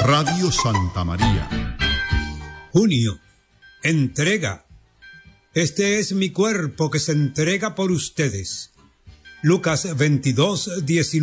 Radio Santa María. Junio. Entrega. Este es mi cuerpo que se entrega por ustedes. Lucas 22:19.